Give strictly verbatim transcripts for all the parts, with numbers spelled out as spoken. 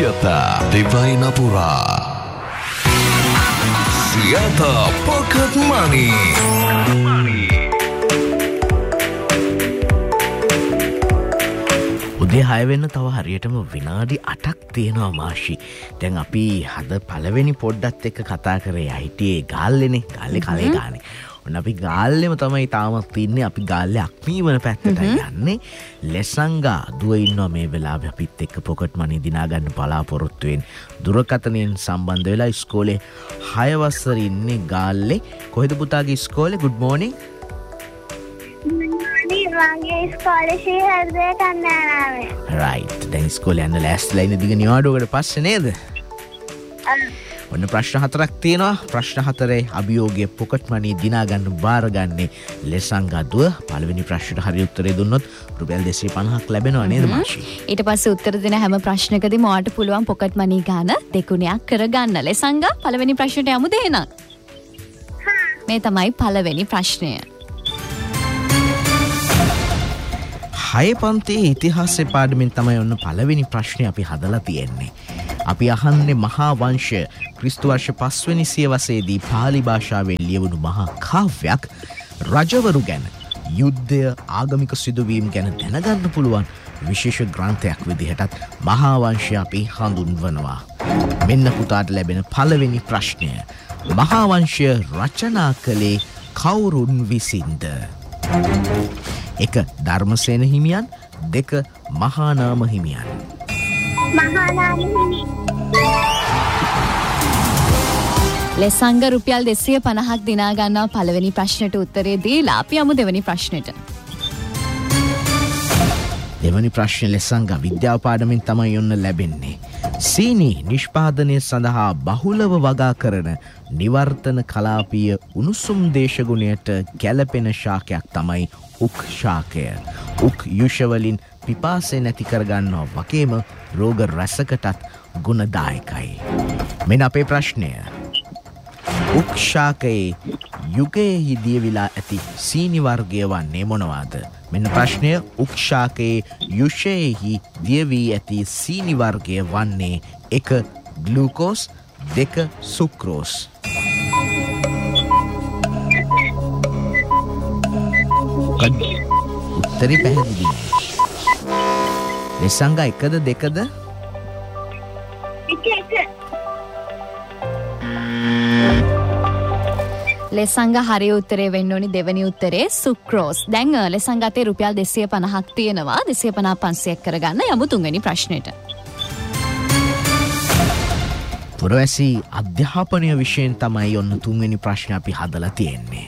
Siata Devainapura Siata Pocket Money. උදේ හය වෙන්න තව හරියටම විනාඩි අටක් තියෙනවා මාෂි. දැන් අපි හද පළවෙනි පොඩ්ඩත් එක්ක කතා කරේ හිටියේ ගාල්ලේනේ. ගාල්ලේ කලේ ගානේ. ඔන්න අපි ගාල්ලේම තමයි තාමත් ඉන්නේ. අපි ගාල්ලේ අක්මීවන පැත්තට යන්නේ. ලෙසංගා දුව ඉන්නවා මේ වෙලාවේ අපිත් එක්ක පොකට් මනි දිනා ගන්න බලාපොරොත්තු වෙන. දුරකථනයෙන් සම්බන්ධ වෙලා ඉස්කෝලේ හය වසරේ ඉන්නේ ගාල්ලේ. කොහෙද පුතාගේ ඉස්කෝලේ? good morning. මගේ ඉස්කෝලේ ශ්‍රී හෘදය කන්නාරාමේ. right. දැන් ඉස්කෝලේ යන්න ලෑස්තිලා ඉන්න දිග නිවාඩුවකට පස්සේ නේද? ඔන්න ප්‍රශ්න හතරක් තියෙනවා. ප්‍රශ්න හතරේ අභියෝගයේ පොකට් මනි දිනා ගන්න බාරගන්නේ ලෙසංගා දුව. පළවෙනි ප්‍රශ්නට හරි උත්තරේ දුන්නොත් රුපියල් දෙසිය පනහක් ලැබෙනවා නේද මාෂි? ඊට පස්සේ උත්තර දෙන හැම ප්‍රශ්නකදීම ඔයාලට පුළුවන් පොකට් මනි ගන්න දෙගුණයක් කරගන්න. ලෙසංගා පළවෙනි ප්‍රශ්නට යමුද එහෙනම්? මේ තමයි පළවෙනි ප්‍රශ්නය. හය පන්තියේ ඉතිහාසය පාඩමෙන් තමයි ඔන්න පළවෙනි ප්‍රශ්නේ අපි හදලා තියෙන්නේ. අපි අහන්නේ මහා වංශය ක්‍රිස්තු වර්ෂ පස්වෙනි සියවසේදී පාලි භාෂාවෙන් ලියවුණු මහා කාව්‍යයක් රජවරු ගැන යුද්ධය ආගමික සිදුවීම් ගැන දැනගන්න පුළුවන් විශේෂ ග්‍රන්ථයක් විදිහටත් මහා වංශය අපි හඳුන්වනවා. මෙන්න පුතාට ලැබෙන පළවෙනි ප්‍රශ්නය. මහා වංශය රචනා කළේ කවුරුන් විසින්ද? එක ධර්මසේන හිමියන්, දෙක මහානාම හිමියන්. මහානාම හිමි. ලෙසංග රුපියල් දෙසිය පනහක් දිනා ගන්නවා පළවෙනි ප්‍රශ්නට උත්තරේ දීලා. අපි යමු දෙවෙනි ප්‍රශ්නෙට. දෙවැනි ප්‍රශ්නේ ලෙසංග විද්‍යා පාඩමෙන් තමයි යොන්න ලැබෙන්නේ. සීනි නිෂ්පාදනය සඳහා බහුලව වගා කරන නිවර්තන කලාපීය උණුසුම් දේශගුණයට ගැලපෙන ශාකයක් තමයි උක් ශාකය. උක් යුෂවලින් පිපාසය නැති කරගන්නවා වගේම රෝග රැසකටත් ගුණදායකයි. මෙන්න අපේ ප්‍රශ්නය. උක් ශාකයේ යුගයෙහි දියවිලා ඇති සීනි වර්ගය වන්නේ මොනවාද? මෙන්න ප්‍රශ්නය. උක් ශාකයේ යුෂයෙහි දියවී ඇති සීනි වර්ගය වන්නේ එක ග්ලූකෝස්, දෙක සුක්‍රෝස්. උත්තරේ පැහැදිලි. ලෙසංගා එකද දෙකද? එක එක. ලෙසංග හරි උත්තරේ වෙන්න ඕනි දෙවෙනි උත්තරේ සුක්‍රෝස්. දැන් ලෙසංග අතේ රුපියල් දෙසිය පනහක් තියෙනවා. දෙසිය පනහ පන්සියයක් කරගන්න. යමු තුන්වෙනි ප්‍රශ්නෙට. පුරවැසි අධ්‍යාපනය විෂයෙන් තමයි ඔන්න තුන්වෙනි ප්‍රශ්න අපි හදලා තියෙන්නේ.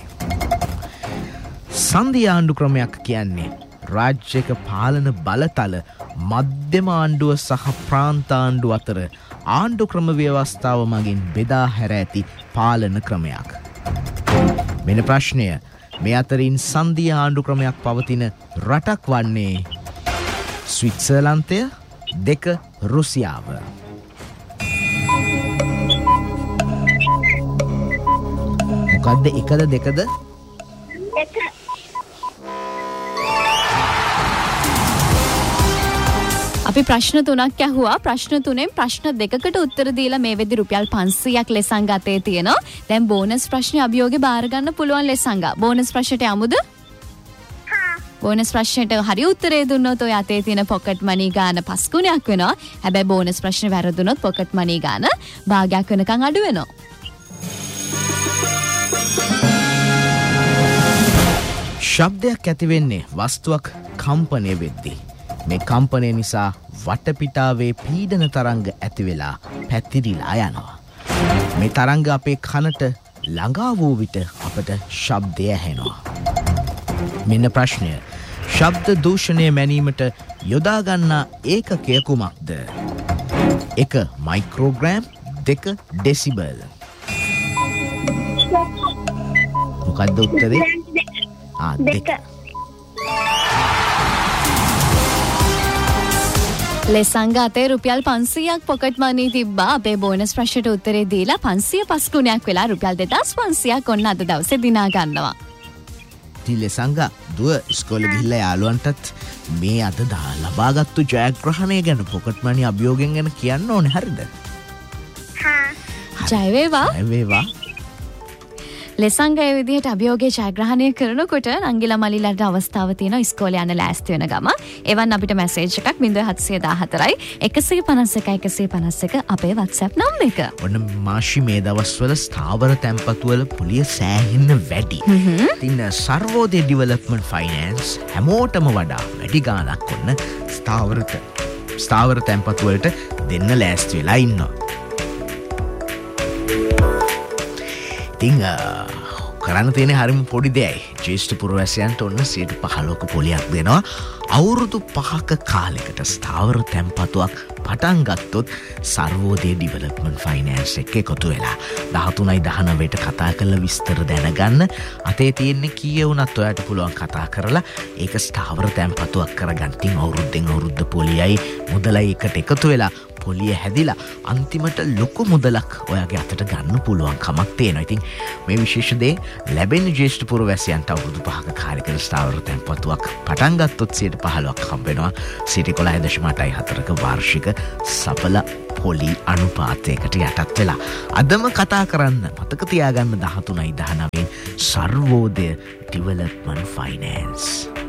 සන්ධි ආණ්ඩු ක්‍රමයක් කියන්නේ රාජ්‍යක පාලන බලතල මධ්‍යම ආණ්ඩුව සහ ප්‍රාන්ත ආණ්ඩුව අතර ආණ්ඩු ක්‍රම ව්‍යවස්ථාව මගින් බෙදා හැර ඇති පාලන ක්‍රමයක්. මෙන්න ප්‍රශ්නය. මේ අතරින් සන්ධි ආණ්ඩු ක්‍රමයක් පවතින රටක් වන්නේ ස්විට්සර්ලන්තය, දෙක රුසියාව. මොකද්ද එකද දෙකද? එක. අපි ප්‍රශ්න තුනක් ඇහුවා. ප්‍රශ්න තුනෙන් ප්‍රශ්න දෙකකට උත්තර දීලා මේ වෙද්දි රුපියල් පන්සියයක් ලෙසංග අතේ තියෙනවා. දැන් බෝනස් ප්‍රශ්නේ අභියෝගේ බාර ගන්න පුළුවන් ලෙසංග. බෝනස් ප්‍රශ්නට යමුද? බෝනස් ප්‍රශ්නට හරි උත්තරේ දුන්නොත් ඔය අතේ තියෙන පොකට් මනි ගාන පස් ගුණයක් වෙනවා. හැබැයි බෝනස් ප්‍රශ්න වැරදුනොත් පොකට් මනි ගාන භාගයක් වෙනකන් අඩු වෙනවා. ශබ්දයක් ඇති වෙන්නේ වස්තුවක් කම්පනය වෙද්දී. මේ කම්පනය නිසා වටපිටාවේ පීඩන තරංග ඇති වෙලා පැතිරිලා යනවා. මේ තරංග අපේ කනට ළඟා වූ විට අපට ශබ්දය ඇහෙනවා. මෙන්න ප්‍රශ්නය. ශබ්ද දූෂණය මැනීමට යොදා ගන්නා ඒකකය කුමක්ද? එක මයික්‍රෝග්‍රෑම්, දෙක ඩෙසිබල්. මොකද්ද උත්තරේ? ආ දෙක. ලෙසංග අතේ රුපියල් පන්සියයක් පොකට් මනි තිබ්බා. අපේ බෝනස් ප්‍රශ්නට උත්තරේ දීලා පන්සිය පස් ගුණයක් වෙලා රුපියල් දෙදාස් පන්සියයක් ඔන්න අද දවසේ දිනා ගන්නවා. තිල්ලේ සංගා දුව ඉස්කෝලේ ගිහිල්ලා යාළුවන්ටත් මේ අද දා ලබාගත්තු ජයග්‍රහණය ගැන පොකට් මනි අභියෝගයෙන් ගැන කියන්න ඕනේ හරිද? හා ජය වේවා. ජය වේවා. ලෙසංග ඒ විදිහට අභියෝගය ජයග්‍රහණය කරනකොට නංගිලා මලිලාට අවස්ථාව තියෙනවා ඉස්කෝලේ යන්න ලෑස්ති වෙන ගම. එවන් අපිට මැසේජ් එකක් zero seven one four එකසිය පනස් එක එකසිය පනස් එක අපේ WhatsApp නම්බර එක. ඔන්න මාෂි මේ දවස්වල ස්ථාවර තැන්පතුවල පොලිය සෑහෙන්න වැඩි. ඉතින් සර්වෝදය ඩිවලොප්මන්ට් ෆයිනෑන්ස් හැමෝටම වඩා වැඩි ගාණක් ඔන්න ස්ථාවර ස්ථාවර තැන්පතුවලට දෙන්න ලෑස්ති වෙලා ඉන්නවා. ඉතින් කරන්න තියෙන හරිම පොඩි දෙයයි. ජ්‍යෙෂ්ඨ පුරවැසියන්ට ඔන්න සියයට පහළොවක පොලියක් දෙනවා. අවුරුදු පහක කාලෙකට ස්ථාවර තැන්පතුවක් පටන් ගත්තොත් සර්වෝදය ඩිවලොප්මන්ට් ෆයිනෑන්ස් එක එකතු වෙලා දහතුනයි දහනවයට කතා කරලා විස්තර දැනගන්න. අතේ තියෙන්නේ කීය වුණත් ඔයාට පුළුවන් කතා කරලා ඒක ස්ථාවර තැන්පතුවක් කරගන්න. ඉතින් අවුරුද්දෙන් අවුරුද්ද පොලියයි මුදලයි එකට එකතු වෙලා පොලිය හැදිලා අන්තිමට ලොකු මුදලක් ඔයාගේ අතට ගන්න පුළුවන් කමක් තියෙනවා. ඉතින් මේ විශේෂ දේ ලැබෙන ජ්‍යෙෂ්ඨ පුරවැසියන්ට අවුරුදු පහක කාලෙකට ස්ථාවර තැන්පතුවක් පටන් ගත්තොත් සියයට පහළොවක් හම්බ වෙනවා. සියයට එකොළහ දශම අටයි හතරක වාර්ෂික සඵල පොලි අනුපාතයකට යටත් වෙලා. අදම කතා කරන්න මතක තියාගන්න දහතුනයි දහනවයෙන් සර්වෝදය ඩිවලොප්මන්ට් ෆයිනෑන්ස්.